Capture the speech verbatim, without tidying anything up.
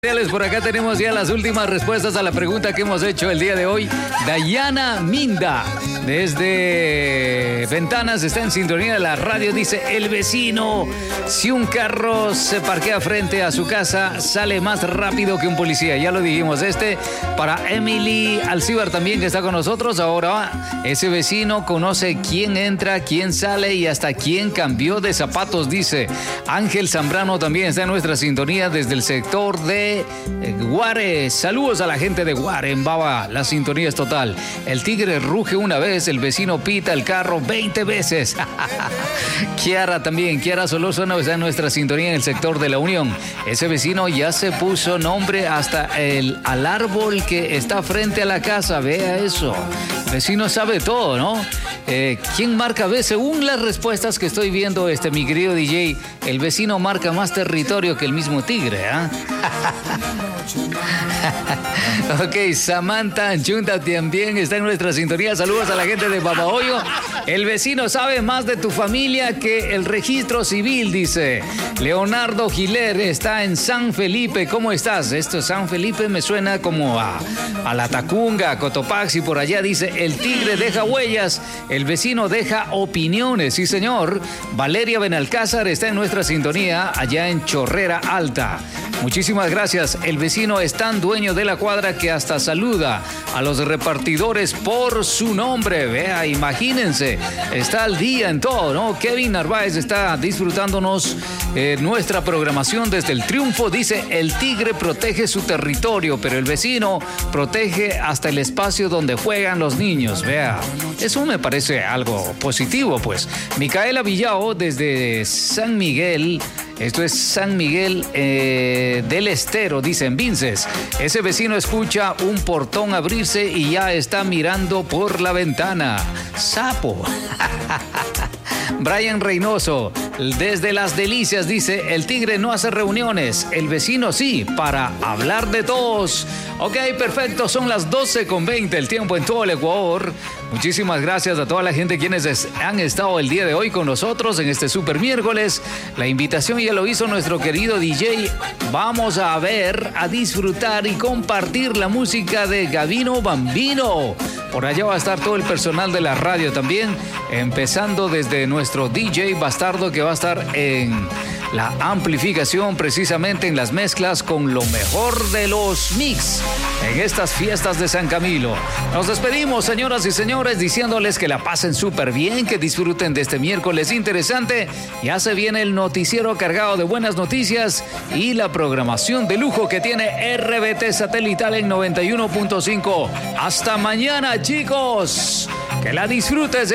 Por acá tenemos ya las últimas respuestas a la pregunta que hemos hecho el día de hoy. Dayana Minda, desde Ventanas, está en sintonía de la radio. Dice: el vecino, si un carro se parquea frente a su casa, sale más rápido que un policía. Ya lo dijimos. Este para Emily Alcibar también, que está con nosotros. Ahora, ese vecino conoce quién entra, quién sale y hasta quién cambió de zapatos, dice. Ángel Zambrano también está en nuestra sintonía desde el sector de Guare. Saludos a la gente de Guare, en Baba. La sintonía es total. El tigre ruge una vez, el vecino pita el carro veinte veces. Kiara también, Kiara Solórzano está en nuestra sintonía en el sector de la Unión. Ese vecino ya se puso nombre hasta el al árbol que está frente a la casa. Vea eso. El vecino sabe todo, ¿no? Eh, ¿Quién marca? Ve, según las respuestas que estoy viendo, este, mi querido D J, el vecino marca más territorio que el mismo tigre, ¿ah? ¿eh? Ok, Samantha Junta también está en nuestra sintonía. Saludos a la gente de Babahoyo. El vecino sabe más de tu familia que el registro civil, dice. Leonardo Giler está en San Felipe. ¿Cómo estás? Esto San Felipe me suena como a, a La Tacunga, Cotopaxi, por allá. Dice: el tigre deja huellas, el vecino deja opiniones. Sí, señor. Valeria Benalcázar está en nuestra sintonía allá en Chorrera Alta. Muchísimas gracias. El vecino es tan dueño de la cuadra que hasta saluda a los repartidores por su nombre. Vea, imagínense, está al día en todo, ¿no? Kevin Narváez está disfrutándonos eh, nuestra programación desde el Triunfo. Dice: el tigre protege su territorio, pero el vecino protege hasta el espacio donde juegan los niños. Vea, eso me parece algo positivo, pues. Micaela Villao desde San Miguel. Esto es San Miguel eh, del Estero, dicen Vinces. Ese vecino escucha un portón abrirse y ya está mirando por la ventana. Sapo. Brian Reynoso, desde Las Delicias, dice: el tigre no hace reuniones, el vecino sí, para hablar de todos. Ok, perfecto, son las doce con veinte, el tiempo en todo el Ecuador. Muchísimas gracias a toda la gente quienes han estado el día de hoy con nosotros en este super miércoles. La invitación ya lo hizo nuestro querido D J. Vamos a ver, a disfrutar y compartir la música de Gabino Bambino. Por allá va a estar todo el personal de la radio también, empezando desde nuestro D J Bastardo, que va a estar en la amplificación, precisamente en las mezclas con lo mejor de los mix en estas fiestas de San Camilo. Nos despedimos, señoras y señores, diciéndoles que la pasen súper bien, que disfruten de este miércoles interesante. Ya se viene el noticiero cargado de buenas noticias y la programación de lujo que tiene R B T Satelital en noventa y uno punto cinco. Hasta mañana, chicos. Que la disfrutes.